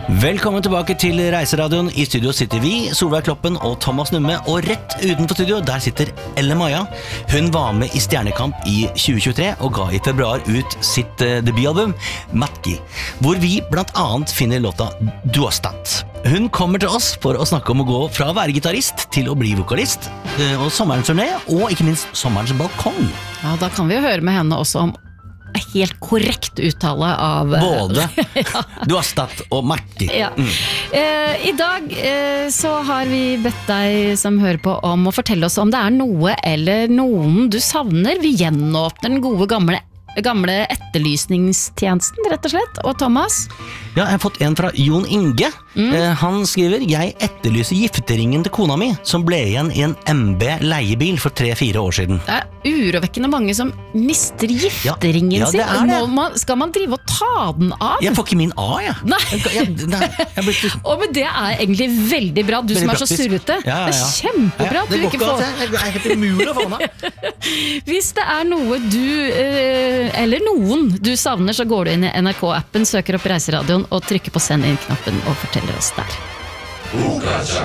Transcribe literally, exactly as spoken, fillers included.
Velkommen tilbake til Reiseradioen. I studio sitter vi, Solveig Kloppen og Thomas Numme, og rett utenfor studio, der sitter Elle Maja. Hun var med i Stjernekamp i tjue tjuetre og ga i februar ut sitt uh, debutalbum, Matki, hvor vi blant annet finner låta Du har stått. Hun kommer til oss for å snakke om å gå fra å være gitarist til å bli vokalist, uh, og sommerens turné, og ikke minst sommerens balkong. Ja, da kan vi jo høre med henne også om helt korrekt uttale av både ja. Du har stått og Matki. Ja. Mm. eh, I dag eh, så har vi bedt deg som hører på om å fortelle oss om det er noe eller noen du savner. Vi gjenåpner den gode gamle gamle etterlysningstjenesten, rett og slett. Og Thomas? Ja, jeg har fått en fra Jon Inge. Mm. eh, Han skriver: Jeg etterlyser gifteringen til kona mi, som ble igjen i en M B leiebil for tre-fire år siden. Det er urovekkende mange som mister gifteringen ja, ja, sin. Må man, skal man drive og ta den av? Jeg får ikke min A, jeg. Nei. jeg, jeg, nei jeg blir... Og men det er egentlig veldig bra. Du veldig som er praktisk. Så surrete. Ja, ja, ja. Det er kjempebra. Ja, det går ikke får... Det er helt umulig å få med. Hvis det er noe du eh, eller noen du savner, så går du inn i N R K-appen, søker opp Reiseradioen og trykker på send inn-knappen og forteller oss der.